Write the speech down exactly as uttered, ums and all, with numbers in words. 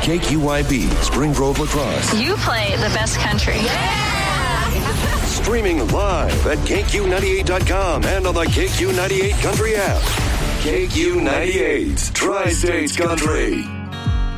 K Q Y B, Spring Grove, La Crosse. You play the best country. Yeah! Streaming live at K Q ninety-eight dot com and on the K Q ninety-eight Country app. K Q ninety-eight, Tri-States Country.